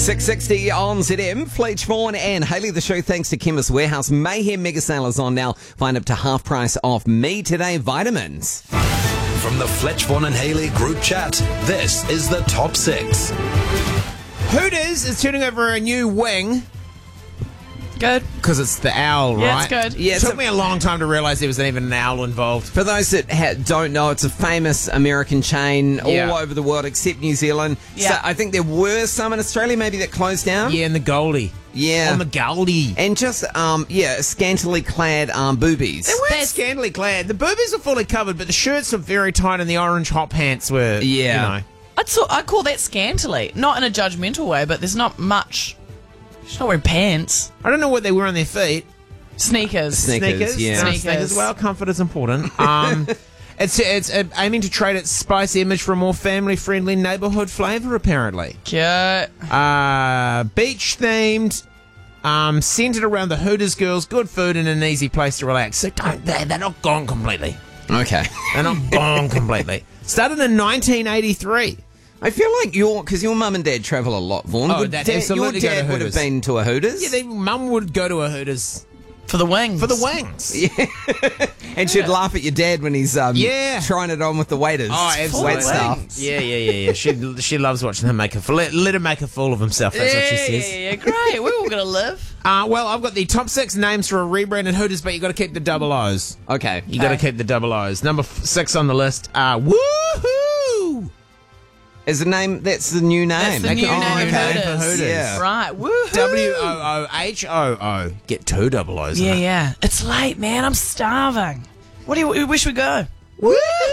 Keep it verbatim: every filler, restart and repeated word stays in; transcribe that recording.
six sixty on Z M. Fletch Vaughan and Hayley the show thanks to Chemist Warehouse. Mayhem mega sale is on now. Find up to half price off Me Today vitamins. From the Fletch Vaughan and Hayley group chat, this is the top six. Hooters is turning over a new wing. Good. Because it's the owl, Yeah, right? it's good. Yeah, It it's took a- me a long time to realise there was even an owl involved. For those that ha- don't know, it's a famous American chain Yeah. all over the world except New Zealand. So Yeah. I think there were some in Australia maybe that closed down. Yeah, and the Goldie. Yeah. On the Goldie. And just, um, yeah, scantily clad um, boobies. They weren't That's- scantily clad. The boobies were fully covered, but the shirts were very tight and the orange hot pants were, Yeah. you know. I'd so, I call that scantily. Not in a judgmental way, but there's not much. She's not wearing pants. I don't know what they were on their feet. Sneakers. Sneakers. yeah. No, Sneakers. sneakers. Well, comfort is important. Um, it's it's uh, aiming to trade its spice image for a more family-friendly neighbourhood flavour, apparently. Cute. Uh, beach-themed, um, centred around the Hooters girls, good food and an easy place to relax. So don't, they're, they're not gone completely. Okay. They're not gone completely. Started in nineteen eighty-three. I feel like your, because your mum and dad travel a lot, Vaughan. Oh, Would that dad- absolutely Your go to dad would have Hooters. been to a Hooters. Yeah, their mum would go to a Hooters For the wings. for the wings. and she'd laugh at your dad when he's um, Yeah. trying it on with the waiters. Oh, absolutely. Wait stuff. Yeah, yeah, yeah, yeah. She she loves watching him make a fool. Let, let him make a fool of himself. That's what she Yeah, says. yeah, yeah, great. We're all going to live. Uh, well, I've got the top six names for a rebranded Hooters, but you got to keep the double O's. Okay. You got to Okay. keep the double O's. Number f- six on the list. Uh, woohoo! Is the name, that's the new name. That's the new Oh, name of okay. Hooters. For Hooters. Yeah. Right. Woohoo. W O O H O O. Get two double O's. in Yeah, it. yeah. It's late, man. I'm starving. What do you, you wish we go? Woo!